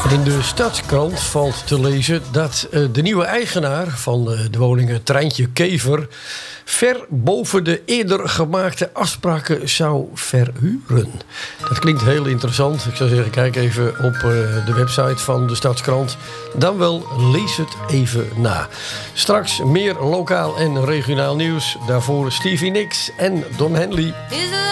In de Stadskrant valt te lezen dat de nieuwe eigenaar van de woningen Treintje Kever ver boven de eerder gemaakte afspraken zou verhuren. Dat klinkt heel interessant. Ik zou zeggen, kijk even op de website van de Stadskrant. Dan wel lees het even na. Straks meer lokaal en regionaal nieuws. Daarvoor Stevie Nicks en Don Henley.